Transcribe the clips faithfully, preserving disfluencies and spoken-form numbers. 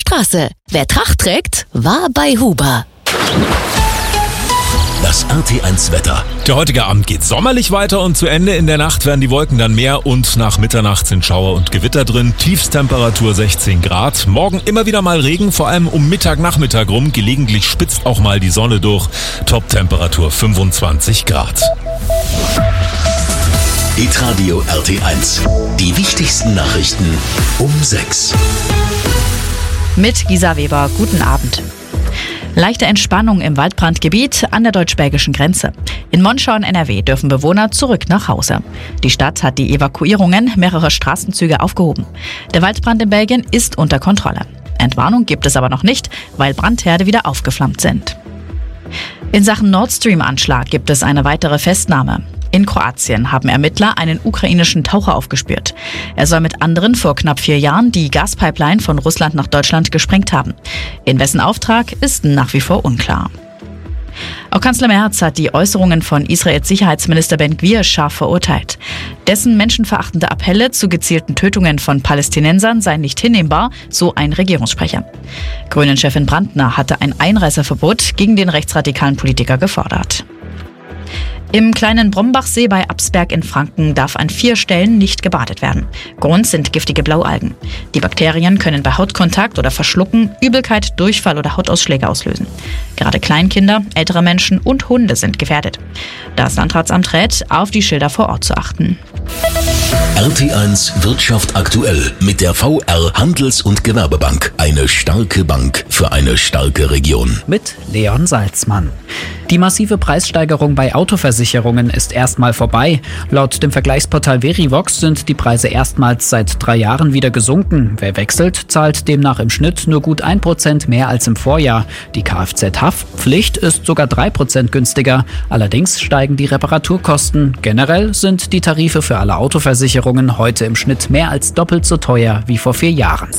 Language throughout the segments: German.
Straße. Wer Tracht trägt, war bei Huber. Das R T eins Wetter. Der heutige Abend geht sommerlich weiter und zu Ende. In der Nacht werden die Wolken dann mehr und nach Mitternacht sind Schauer und Gewitter drin. Tiefsttemperatur sechzehn Grad. Morgen immer wieder mal Regen, vor allem um Mittag, Nachmittag rum. Gelegentlich spitzt auch mal die Sonne durch. Toptemperatur fünfundzwanzig Grad. Hitradio R T eins. Die wichtigsten Nachrichten um sechs. Mit Gisa Weber, guten Abend. Leichte Entspannung im Waldbrandgebiet an der deutsch-belgischen Grenze. In Monschau in N R W dürfen Bewohner zurück nach Hause. Die Stadt hat die Evakuierungen mehrerer Straßenzüge aufgehoben. Der Waldbrand in Belgien ist unter Kontrolle. Entwarnung gibt es aber noch nicht, weil Brandherde wieder aufgeflammt sind. In Sachen Nord Stream-Anschlag gibt es eine weitere Festnahme. In Kroatien haben Ermittler einen ukrainischen Taucher aufgespürt. Er soll mit anderen vor knapp vier Jahren die Gaspipeline von Russland nach Deutschland gesprengt haben. In wessen Auftrag ist nach wie vor unklar. Auch Kanzler Merz hat die Äußerungen von Israels Sicherheitsminister Ben Gvir scharf verurteilt. Dessen menschenverachtende Appelle zu gezielten Tötungen von Palästinensern seien nicht hinnehmbar, so ein Regierungssprecher. Grünen-Chefin Brandner hatte ein Einreiseverbot gegen den rechtsradikalen Politiker gefordert. Im kleinen Brombachsee bei Absberg in Franken darf an vier Stellen nicht gebadet werden. Grund sind giftige Blaualgen. Die Bakterien können bei Hautkontakt oder Verschlucken Übelkeit, Durchfall oder Hautausschläge auslösen. Gerade Kleinkinder, ältere Menschen und Hunde sind gefährdet. Das Landratsamt rät, auf die Schilder vor Ort zu achten. R T eins Wirtschaft aktuell mit der V R Handels- und Gewerbebank. Eine starke Bank für eine starke Region. Mit Leon Salzmann. Die massive Preissteigerung bei Autoversicherungen ist erstmal vorbei. Laut dem Vergleichsportal Verivox sind die Preise erstmals seit drei Jahren wieder gesunken. Wer wechselt, zahlt demnach im Schnitt nur gut ein Prozent mehr als im Vorjahr. Die Kfz-Haftpflicht ist sogar drei Prozent günstiger. Allerdings steigen die Reparaturkosten. Generell sind die Tarife für alle Autoversicherungen heute im Schnitt mehr als doppelt so teuer wie vor vier Jahren.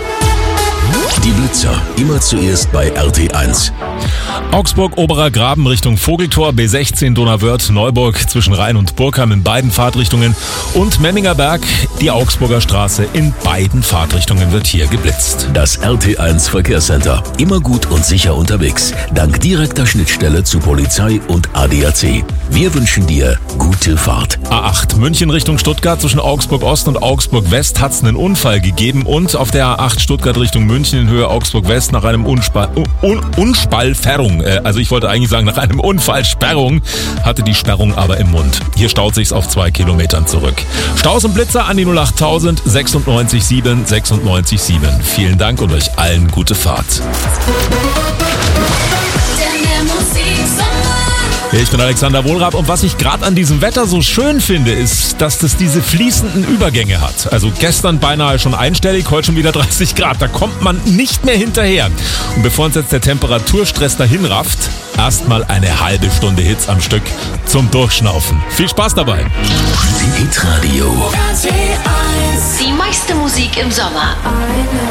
Die Blitzer, immer zuerst bei R T eins. Augsburg, Oberer Graben Richtung Vogeltor, B sechzehn Donauwörth, Neuburg zwischen Rhein und Burgheim in beiden Fahrtrichtungen und Memminger Berg, die Augsburger Straße in beiden Fahrtrichtungen wird hier geblitzt. Das R T eins Verkehrscenter, immer gut und sicher unterwegs, dank direkter Schnittstelle zu Polizei und A D A C. Wir wünschen dir gute Fahrt. A acht München Richtung Stuttgart zwischen Augsburg Ost und Augsburg West hat es einen Unfall gegeben und auf der A acht Stuttgart Richtung München in Höhe Augsburg West nach einem Unspall, Un, Unspallverrung, äh, also ich wollte eigentlich sagen nach einem Unfallsperrung, hatte die Sperrung aber im Mund. Hier staut sich's auf zwei Kilometern zurück. Staus und Blitzer an die null acht tausend sechsundneunzig sieben sechsundneunzig sieben. Vielen Dank und euch allen gute Fahrt. Ich bin Alexander Wohlrab und was ich gerade an diesem Wetter so schön finde, ist, dass das diese fließenden Übergänge hat. Also gestern beinahe schon einstellig, heute schon wieder dreißig Grad. Da kommt man nicht mehr hinterher. Und bevor uns jetzt der Temperaturstress dahin rafft, erstmal eine halbe Stunde Hits am Stück zum Durchschnaufen. Viel Spaß dabei. Hitradio. Die meiste Musik im Sommer.